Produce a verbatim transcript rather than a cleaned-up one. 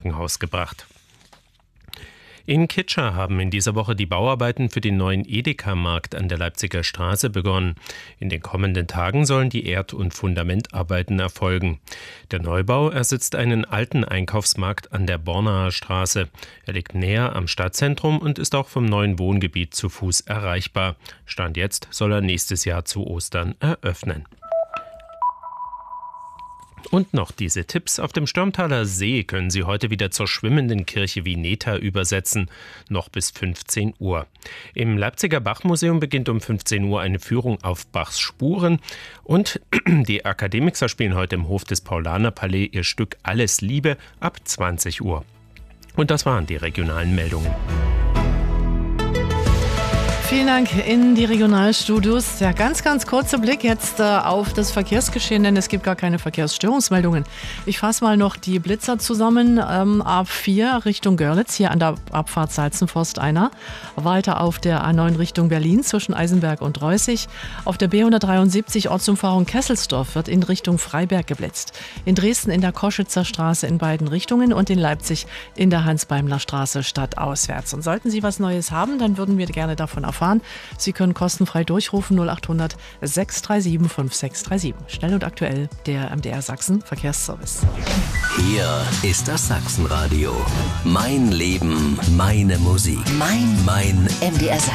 Krankenhaus gebracht. In Kitscher haben in dieser Woche die Bauarbeiten für den neuen Edeka-Markt an der Leipziger Straße begonnen. In den kommenden Tagen sollen die Erd- und Fundamentarbeiten erfolgen. Der Neubau ersetzt einen alten Einkaufsmarkt an der Bornaer Straße. Er liegt näher am Stadtzentrum und ist auch vom neuen Wohngebiet zu Fuß erreichbar. Stand jetzt soll er nächstes Jahr zu Ostern eröffnen. Und noch diese Tipps. Auf dem Stürmtaler See können Sie heute wieder zur schwimmenden Kirche Vineta übersetzen, noch bis fünfzehn Uhr. Im Leipziger Bachmuseum beginnt um fünfzehn Uhr eine Führung auf Bachs Spuren. Und die Akademiker spielen heute im Hof des Paulanerpalais ihr Stück Alles Liebe ab zwanzig Uhr. Und das waren die regionalen Meldungen. Vielen Dank in die Regionalstudios. Der ganz, ganz kurze Blick jetzt äh, auf das Verkehrsgeschehen, denn es gibt gar keine Verkehrsstörungsmeldungen. Ich fasse mal noch die Blitzer zusammen. Ähm, A vier Richtung Görlitz, hier an der Abfahrt Salzenforst einer. Weiter auf der A neun Richtung Berlin zwischen Eisenberg und Reußig. Auf der B hundertdreiundsiebzig Ortsumfahrung Kesselsdorf wird in Richtung Freiberg geblitzt. In Dresden in der Koschitzer Straße in beiden Richtungen und in Leipzig in der Hans-Beimler-Straße stadtauswärts. Und sollten Sie was Neues haben, dann würden wir gerne davon erfahren. Sie können kostenfrei durchrufen null acht hundert sechs drei sieben fünf sechs drei sieben. Schnell und aktuell der M D R Sachsen Verkehrsservice. Hier ist das Sachsenradio. Mein Leben, meine Musik. Mein, mein M D R Sachsen.